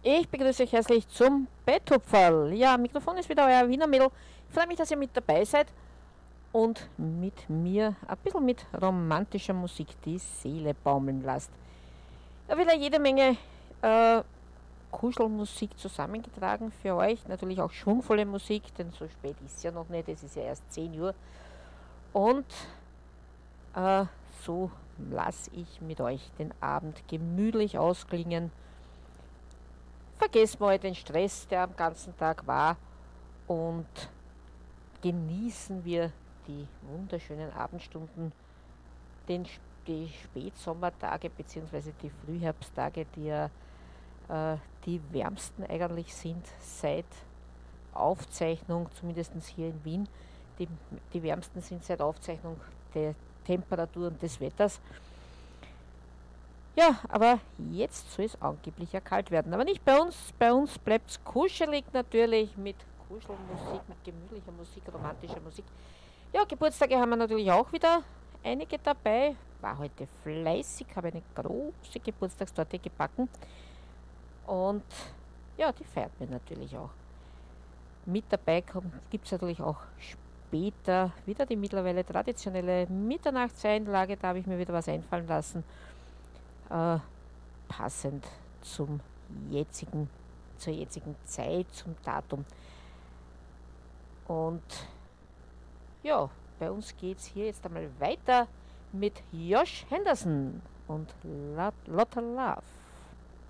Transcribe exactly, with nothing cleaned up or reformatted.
Ich begrüße euch herzlich zum Betthupferl. Ja, Mikrofon ist wieder euer Wiener Mädel. Ich freue mich, dass ihr mit dabei seid und mit mir ein bisschen mit romantischer Musik die Seele baumeln lasst. Da wieder jede Menge äh, Kuschelmusik zusammengetragen für euch. Natürlich auch schwungvolle Musik, denn so spät ist es ja noch nicht. Es ist ja erst zehn Uhr. Und äh, so lasse ich mit euch den Abend gemütlich ausklingen. Vergessen wir den Stress, der am ganzen Tag war, und genießen wir die wunderschönen Abendstunden, den, die Spätsommertage bzw. die Frühherbsttage, die ja äh, die wärmsten eigentlich sind seit Aufzeichnung, zumindest hier in Wien. Die, die wärmsten sind seit Aufzeichnung der Temperatur und des Wetters. Ja, aber jetzt soll es angeblich ja kalt werden. Aber nicht bei uns. Bei uns bleibt es kuschelig natürlich mit Kuschelmusik, mit gemütlicher Musik, romantischer Musik. Ja, Geburtstage haben wir natürlich auch wieder einige dabei. War heute fleißig, habe eine große Geburtstagstorte gebacken. Und ja, die feiert mir natürlich auch. Mit dabei gibt es natürlich auch später wieder die mittlerweile traditionelle Mitternachtseinlage. Da habe ich mir wieder was einfallen lassen. Äh, passend zum jetzigen, zur jetzigen Zeit, zum Datum. Und ja, bei uns geht es hier jetzt einmal weiter mit Josh Henderson und Lotta Love.